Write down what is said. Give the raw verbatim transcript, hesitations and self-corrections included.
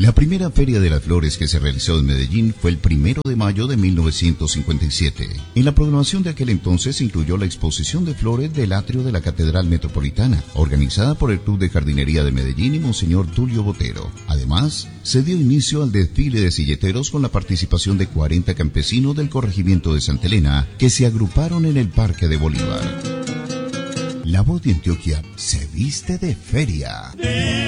La primera Feria de las Flores que se realizó en Medellín fue el primero de mayo de mil novecientos cincuenta y siete. En la programación de aquel entonces incluyó la exposición de flores del atrio de la Catedral Metropolitana, organizada por el Club de Jardinería de Medellín y Monseñor Tulio Botero. Además, se dio inicio al desfile de silleteros con la participación de cuarenta campesinos del corregimiento de Santa Elena que se agruparon en el Parque de Bolívar. La Voz de Antioquia se viste de feria.